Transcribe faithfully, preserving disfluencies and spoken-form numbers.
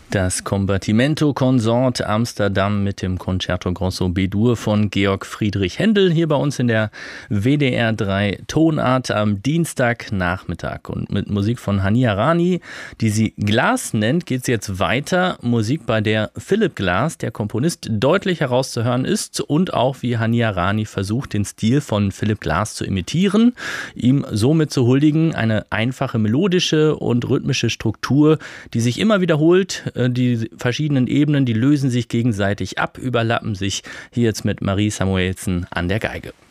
Das Combattimento Consort Amsterdam mit dem Concerto Grosso B-Dur von Georg Friedrich Händel hier bei uns in der W D R drei Tonart am Dienstagnachmittag. Und mit Musik von Hania Rani, die sie Glass nennt, geht es jetzt weiter. Musik, bei der Philip Glass, der Komponist, deutlich herauszuhören ist und auch wie Hania Rani versucht, den Stil von Philip Glass zu imitieren, ihm somit zu huldigen. Eine einfache melodische und rhythmische Struktur, die sich immer wiederholt. Die verschiedenen Ebenen, die lösen sich gegenseitig ab, überlappen sich. Hier jetzt mit Marie Samuelsen an der Geige.